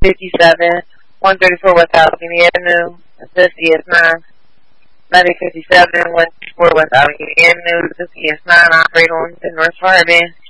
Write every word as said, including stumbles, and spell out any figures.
fifty-seven, one thirty-four West Allegheny Avenue. This is C S nine. ninety fifty-seven, one thirty-four West Allegheny Avenue. This is C S nine. Operator on the North Harbin.